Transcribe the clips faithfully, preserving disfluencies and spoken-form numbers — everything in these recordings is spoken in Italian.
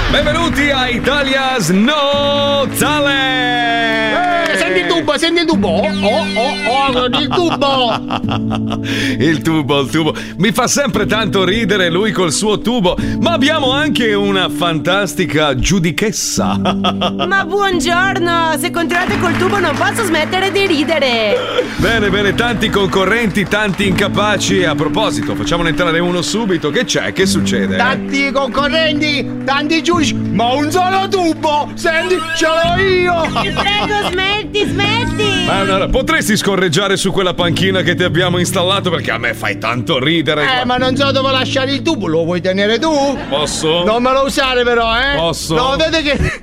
Benvenuti a Italia's No Talent! Eh, senti il tubo, senti il tubo! Oh, oh, oh, il tubo! Il tubo, il tubo. Mi fa sempre tanto ridere lui col suo tubo, ma abbiamo anche una fantastica giudichessa. Ma buongiorno! Se continuate col tubo non posso smettere di ridere! Bene, bene, tanti concorrenti, tanti incapaci. A proposito, facciamone entrare uno subito. Che c'è? Che succede? Tanti concorrenti, tanti giudici, ma un solo tubo! Senti, ce l'ho io! Ti prego, smetti, smetti! Ma allora, potresti scorreggiare su quella panchina che ti abbiamo installato, perché a me fai tanto ridere. Eh, ma non so dove lasciare il tubo, lo vuoi tenere tu? Posso? Non me lo usare però, eh? Posso? Lo vedi che...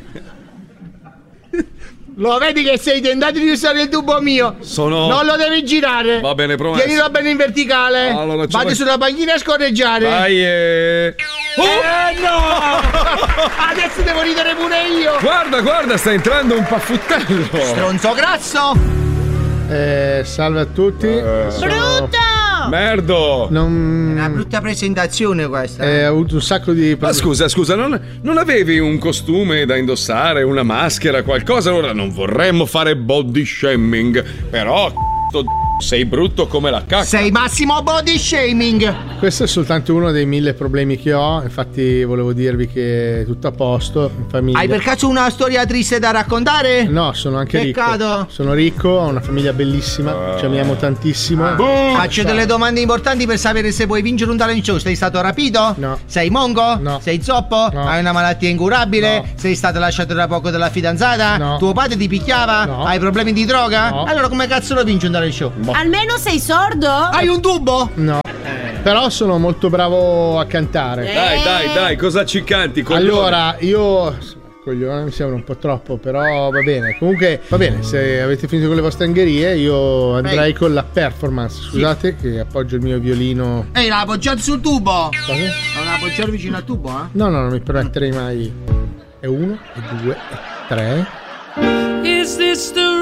Lo vedi che sei tentato di usare il tubo mio? Sono... Non lo devi girare. Va bene, promesso. Tienilo bene in verticale. Allora, Vatti la... sulla panchina a scorreggiare. Vai e... Oh! Eh no! Adesso devo ridere pure io. Guarda, guarda, sta entrando un paffuttello. Stronzo grasso. Eh, salve a tutti. Eh, Brutto! Merdo! Non... Una brutta presentazione questa. Eh, ho avuto un sacco di... Ma scusa, scusa, non, non avevi un costume da indossare, una maschera, qualcosa? Allora non vorremmo fare body shaming, però sei brutto come la cacca. Sei massimo body shaming. Questo è soltanto uno dei mille problemi che ho. Infatti volevo dirvi che è tutto a posto in famiglia. Hai per caso una storia triste da raccontare? No, sono anche Peccato. ricco. Sono ricco, ho una famiglia bellissima, ci amiamo tantissimo. Ah. Faccio delle domande importanti per sapere se puoi vincere un talent show. Sei stato rapito? No. Sei mongo? No. Sei zoppo? No. Hai una malattia incurabile? No. Sei stato lasciato da poco dalla fidanzata? No. Tuo padre ti picchiava? No. Hai problemi di droga? No. Allora come cazzo lo vinci un talent show? Almeno sei sordo? Hai un tubo? No. Però sono molto bravo a cantare. Dai, dai, dai, cosa ci canti? Coglione? Allora, io... Coglione mi sembra un po' troppo, però va bene. Comunque, va bene, se avete finito con le vostre angherie, io andrei Ehi. con la performance. Scusate che appoggio il mio violino. Ehi, l'ha appoggiato sul tubo! Cosa? Non l'ha appoggiato vicino al tubo, eh? No, no, non mi permetterei mai. E uno, e due, e tre. Is this the